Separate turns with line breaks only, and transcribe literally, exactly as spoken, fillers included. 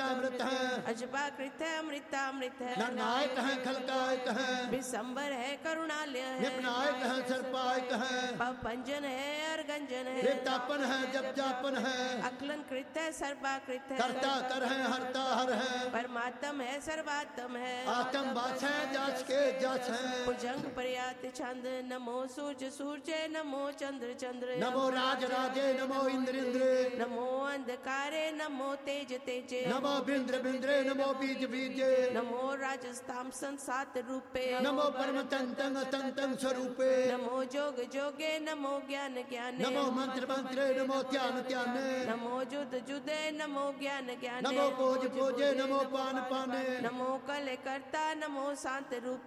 अमृत है,
अजपाकृत है अमृतामृत है,
निर्णायक है खलकायक है,
विशंबर है करुणालय है,
निपनायक है सर्पायक है,
पंजन है अर्गंजन है,
देवतापन है जप जापन है,
अक्लन कृत है सर्वाकृत है,
कर्ता कर है हरता हर है,
परमात्म है सर्वात्म है,
आत्म बास है जाच के जाच है,
भुजंग पर्यात छंद नमो सूर्य सूर्य नमो चंद्र चंद्र,
नमो राज राजे नमो इंद्र इंद्र,
नमो अंधकारे नमो तेज तेजे,
नमो बिंद्र बिंद्रे नमो बीज बीजे,
नमो राजस्ताम संसात रूपे,
नमो परम तंतं तंतं स्वरूपे,
नमो जोग जोगे नमो ज्ञान ज्ञाने,
नमो मंत्र मंत्रे नमो ध्यान ध्याने,
नमो जुद जुदे नमो ज्ञान ज्ञाने,
नमो पोज पोजे नमो पान पाने,
नमो कले कर्ता नमो शांत रूपे,